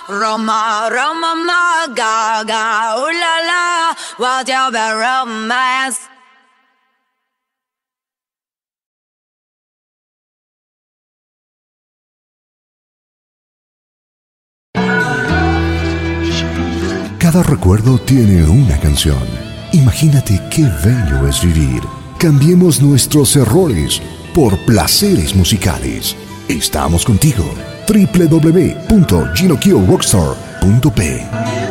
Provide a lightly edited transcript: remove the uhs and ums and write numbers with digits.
Roma, Roma, ma, gaga, ooh la la, what's your bad romance? Cada recuerdo tiene una canción. Imagínate qué bello es vivir. Cambiemos nuestros errores por placeres musicales. Estamos contigo. www.ginokyoRockstar.p